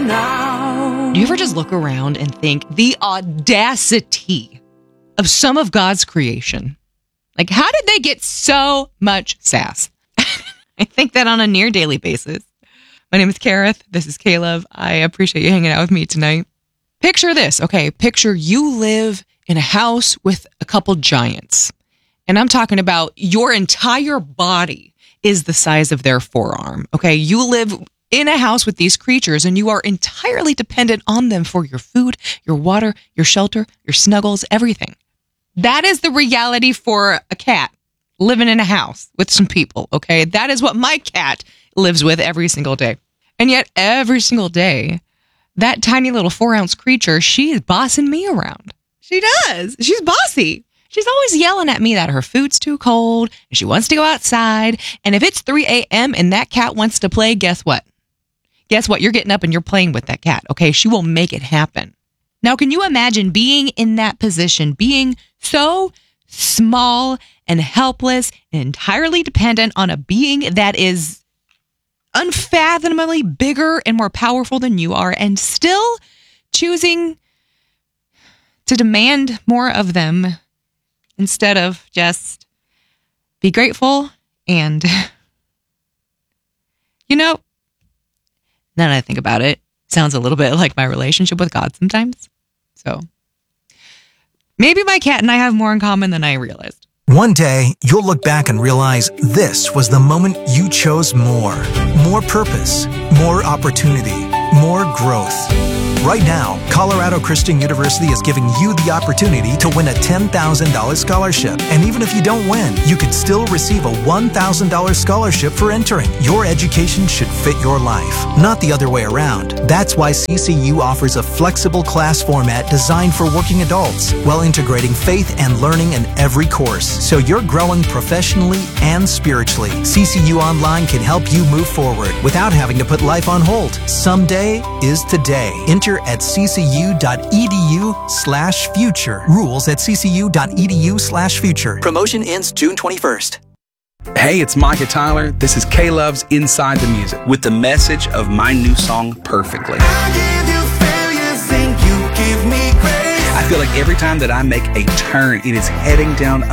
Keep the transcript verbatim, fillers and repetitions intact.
now. Do you ever just look around and think the audacity of some of God's creation? Like, how did they get so much sass? I think that on a near daily basis. My name is Kareth. This is Caleb. I appreciate you hanging out with me tonight. Picture this, okay? Picture you live in a house with a couple giants. And I'm talking about your entire body is the size of their forearm, okay? You live in a house with these creatures and you are entirely dependent on them for your food, your water, your shelter, your snuggles, everything. That is the reality for a cat living in a house with some people, okay? That is what my cat lives with every single day. And yet every single day, that tiny little four-ounce creature, she is bossing me around. She does. She's bossy. She's always yelling at me that her food's too cold and she wants to go outside. And if it's three a.m. and that cat wants to play, guess what? Guess what? You're getting up and you're playing with that cat, okay? She will make it happen. Now, can you imagine being in that position, being so small and helpless and entirely dependent on a being that is unfathomably bigger and more powerful than you are and still choosing to demand more of them instead of just be grateful and, you know, now that I think about it, sounds a little bit like my relationship with God sometimes. So maybe my cat and I have more in common than I realized. One day, you'll look back and realize this was the moment you chose more. More purpose, more opportunity, more growth. Right now, Colorado Christian University is giving you the opportunity to win a ten thousand dollars scholarship. And even if you don't win, you could still receive a one thousand dollars scholarship for entering. Your education should fit your life, not the other way around. That's why C C U offers a flexible class format designed for working adults, while integrating faith and learning in every course, so you're growing professionally and spiritually. C C U Online can help you move forward without having to put life on hold. Someday is today. Enter at ccu.edu slash future. Rules at ccu.edu slash future. Promotion ends June twenty-first. Hey, it's Micah Tyler. This is K-Love's Inside the Music with the message of my new song, Perfectly. I give you failure, think you give me grace. I feel like every time that I make a turn, it is heading down